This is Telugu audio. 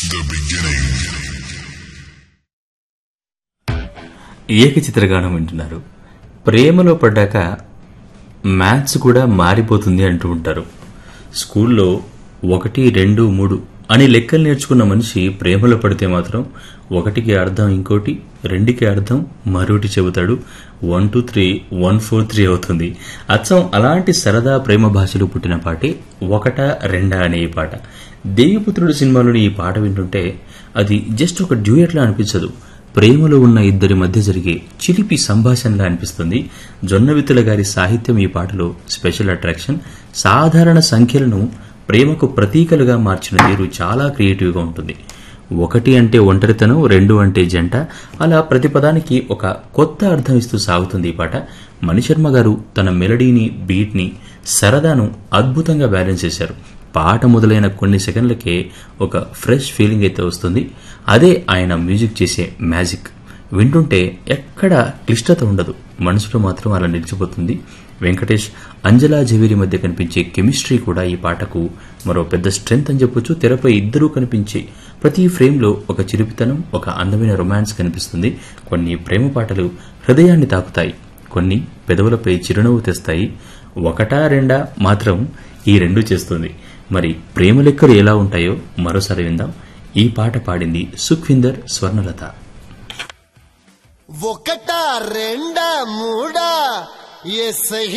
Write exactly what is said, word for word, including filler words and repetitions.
the beginning. ఏకచిత్రగానం వింటున్నారు. ప్రేమలో పడ్డాక మ్యాథ్స్ కూడా మారిపోతుంది అంటూ ఉంటారు. స్కూల్లో ఒకటి రెండు మూడు అని లెక్కలు నేర్చుకున్న మనిషి ప్రేమలో పడితే మాత్రం ఒకటికి అర్థం ఇంకోటి, రెండుకి అర్థం మరొకటి చెబుతాడు. One two three one four three అవుతుంది. అచ్చం అలాంటి సరదా ప్రేమ భాషలు పుట్టిన పాటే ఒకట రెండా అనే ఈ పాట. దేవిపుత్రుడు సినిమాలోని ఈ పాట వింటుంటే అది జస్ట్ ఒక డ్యూయట్లా అనిపించదు. ప్రేమలో ఉన్న ఇద్దరి మధ్య జరిగే చిలిపి సంభాషణలా అనిపిస్తుంది. జొన్నవిత్తుల గారి సాహిత్యం ఈ పాటలో స్పెషల్ అట్రాక్షన్. సాధారణ సంఖ్యలను ప్రేమకు ప్రతీకలుగా మార్చిన తీరు చాలా క్రియేటివ్గా ఉంటుంది. ఒకటి అంటే ఒంటరితనం, రెండు అంటే జంట, అలా ప్రతి పదానికి ఒక కొత్త అర్థం ఇస్తూ సాగుతుంది ఈ పాట. మణిశర్మ గారు తన మెలడీని, బీట్ని, సరదాను అద్భుతంగా బ్యాలెన్స్ చేశారు. పాట మొదలైన కొన్ని సెకండ్లకే ఒక ఫ్రెష్ ఫీలింగ్ అయితే వస్తుంది. అదే ఆయన మ్యూజిక్ చేసే మ్యాజిక్. వింటుంటే ఎక్కడ క్లిష్టత ఉండదు, మనసులో మాత్రం అలా నిలిచిపోతుంది. వెంకటేష్, అంజలా జవేరి మధ్య కనిపించే కెమిస్ట్రీ కూడా ఈ పాటకు మరో పెద్ద స్ట్రెంగ్త్ అని చెప్పొచ్చు. తెరపై ఇద్దరూ కనిపించే ప్రతి ఫ్రేమ్లో ఒక చిరుపితనం, ఒక అందమైన రొమాన్స్ కనిపిస్తుంది. కొన్ని ప్రేమ పాటలు హృదయాన్ని తాకుతాయి, కొన్ని పెదవులపై చిరునవ్వు తెస్తాయి. ఒకటా రెండా మాత్రం ఈ రెండు చేస్తుంది. మరి ప్రేమ లెక్కలు ఎలా ఉంటాయో మరోసారి విందాం. ఈ పాట పాడింది సుఖ్విందర్, స్వర్ణలత. ఒకటా రెండా మూడా ఏ సహి